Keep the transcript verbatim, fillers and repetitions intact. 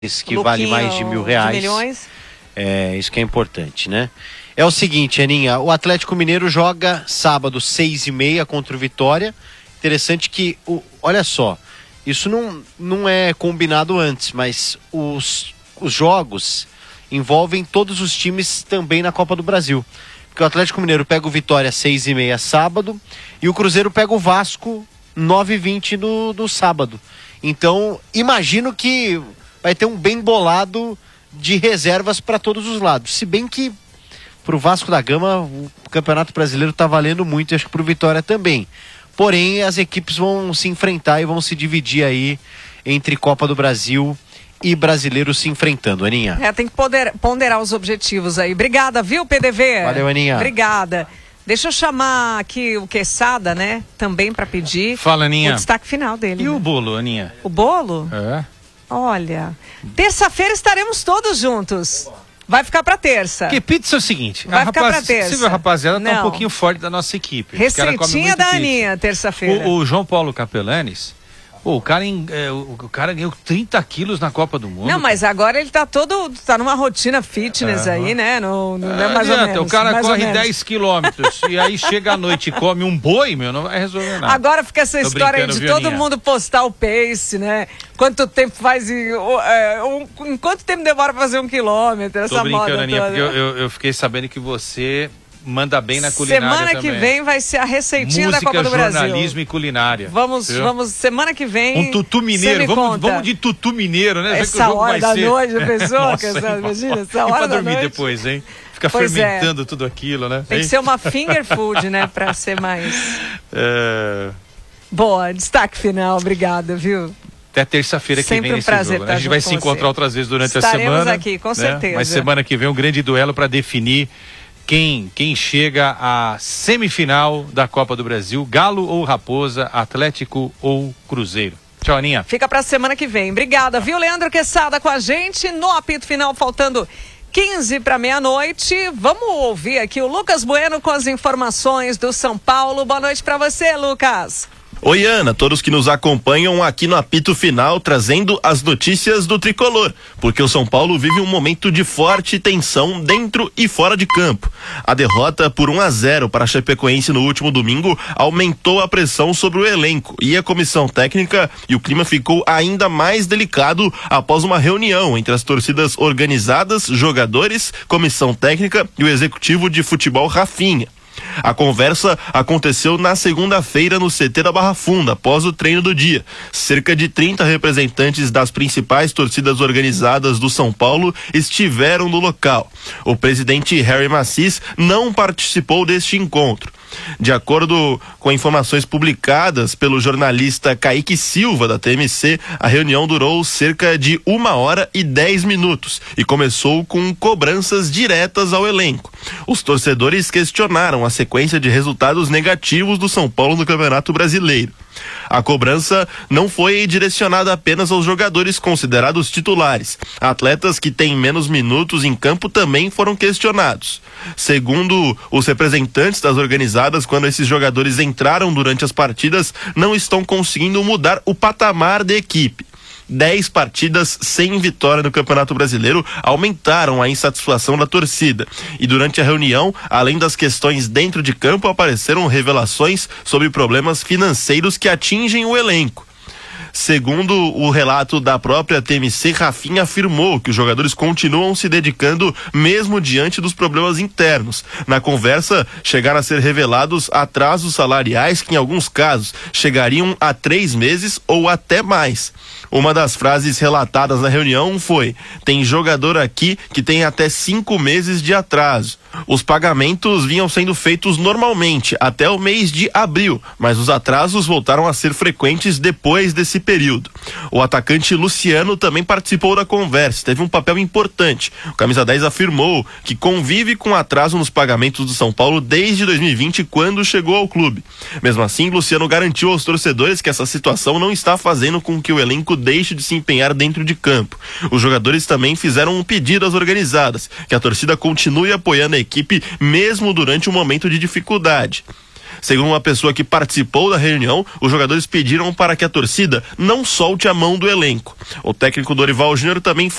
que vale mais de mil reais. De milhões. É, isso que é importante, né? É o seguinte, Aninha, o Atlético Mineiro joga sábado seis e meia contra o Vitória. Interessante que, o, olha só, isso não, não é combinado antes, mas os, os jogos envolvem todos os times também na Copa do Brasil. Porque o Atlético Mineiro pega o Vitória seis e meia sábado e o Cruzeiro pega o Vasco nove e vinte no, no sábado. Então, imagino que vai ter um bem bolado de reservas para todos os lados. Se bem que para o Vasco da Gama o Campeonato Brasileiro está valendo muito, e acho que para o Vitória também. Porém, as equipes vão se enfrentar e vão se dividir aí entre Copa do Brasil e Brasileiro se enfrentando, Aninha. É, tem que poder, ponderar os objetivos aí. Obrigada, viu, P D V? Valeu, Aninha. Obrigada. Deixa eu chamar aqui o Quesada, né? Também para pedir. Fala, Aninha. O destaque final dele. E né? o bolo, Aninha? O bolo? É. Olha, terça-feira estaremos todos juntos. Vai ficar pra terça. Porque pizza é o seguinte, Vai a ficar rapaz, pra terça. você viu a rapaziada tá Não. um pouquinho forte da nossa equipe. Receitinha da Aninha, terça-feira. O, o João Paulo Capelanes, pô, o cara, em, é, o, o cara ganhou trinta quilos na Copa do Mundo. Não, mas agora ele tá todo, tá numa rotina fitness é, aí, né? No, no, é, é mais adianta, ou menos. o cara mais corre dez quilômetros e aí chega à noite e come um boi, meu, não vai resolver nada. Agora fica essa Tô história aí de viu, todo Aninha? mundo postar o pace, né? Quanto tempo faz, e, é, um, em quanto tempo demora pra fazer um quilômetro, essa Tô brincando, moda Aninha, toda. porque eu, eu, eu fiquei sabendo que você manda bem na culinária Semana também. que vem vai ser a receitinha Música, da Copa do Brasil. jornalismo e culinária. Vamos, Viu? vamos, semana que vem. Um tutu mineiro, vamos, vamos de tutu mineiro, né? Já que o Essa jogo hora vai da ser... noite, a pessoa, Nossa, essa, hein, imagina, essa e hora pra da dormir noite. depois, hein? Fica Pois fermentando é. tudo aquilo, né? Tem hein? que ser uma finger food, né? Pra ser mais... É... Boa, destaque final, obrigada, viu? Até terça-feira que Sempre vem um nesse prazer jogo, né? estar A gente junto vai com se encontrar você. outras vezes durante Estaremos a semana. aqui, com né? certeza. Mas semana que vem um grande duelo para definir quem, quem chega à semifinal da Copa do Brasil, Galo ou Raposa, Atlético ou Cruzeiro. Tchau, Aninha. Fica pra semana que vem. Obrigada, viu, Leandro Quesada com a gente no apito final, faltando quinze para meia-noite. Vamos ouvir aqui o Lucas Bueno com as informações do São Paulo. Boa noite para você, Lucas. Oi, Ana, todos que nos acompanham aqui no apito final, trazendo as notícias do tricolor, porque o São Paulo vive um momento de forte tensão dentro e fora de campo. A derrota por um a zero para a Chapecoense no último domingo aumentou a pressão sobre o elenco e a comissão técnica, e o clima ficou ainda mais delicado após uma reunião entre as torcidas organizadas, jogadores, comissão técnica e o executivo de futebol Rafinha. A conversa aconteceu na segunda-feira no C T da Barra Funda, após o treino do dia. Cerca de trinta representantes das principais torcidas organizadas do São Paulo estiveram no local. O presidente Harry Macis não participou deste encontro. De acordo com informações publicadas pelo jornalista Kaique Silva, da T M C, a reunião durou cerca de uma hora e dez minutos e começou com cobranças diretas ao elenco. Os torcedores questionaram a sequência de resultados negativos do São Paulo no Campeonato Brasileiro. A cobrança não foi direcionada apenas aos jogadores considerados titulares. Atletas que têm menos minutos em campo também foram questionados. Segundo os representantes das organizadas, quando esses jogadores entraram durante as partidas, não estão conseguindo mudar o patamar da equipe. Dez partidas sem vitória no Campeonato Brasileiro aumentaram a insatisfação da torcida. E durante a reunião, além das questões dentro de campo, apareceram revelações sobre problemas financeiros que atingem o elenco. Segundo o relato da própria T M C, Rafinha afirmou que os jogadores continuam se dedicando mesmo diante dos problemas internos. Na conversa, chegaram a ser revelados atrasos salariais que, em alguns casos, chegariam a três meses ou até mais. Uma das frases relatadas na reunião foi: tem jogador aqui que tem até cinco meses de atraso. Os pagamentos vinham sendo feitos normalmente até o mês de abril, mas os atrasos voltaram a ser frequentes depois desse período. O atacante Luciano também participou da conversa, teve um papel importante. O camisa dez afirmou que convive com atraso nos pagamentos do São Paulo desde dois mil e vinte, quando chegou ao clube. Mesmo assim, Luciano garantiu aos torcedores que essa situação não está fazendo com que o elenco deixe de se empenhar dentro de campo. Os jogadores também fizeram um pedido às organizadas, que a torcida continue apoiando a equipe mesmo durante um momento de dificuldade. Segundo uma pessoa que participou da reunião, os jogadores pediram para que a torcida não solte a mão do elenco. O técnico Dorival Júnior também